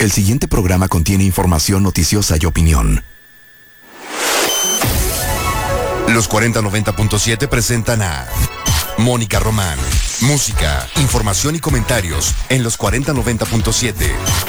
El siguiente programa contiene información noticiosa y opinión. Los 4090.7 presentan a Mónica Román. Música, información y comentarios en los 4090.7.